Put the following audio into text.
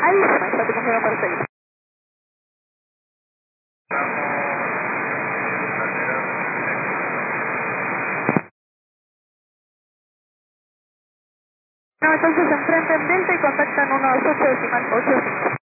clarísima, ya te confirmo perfecto. No, entonces enfrente en Delta y contactan 128 decimal 85.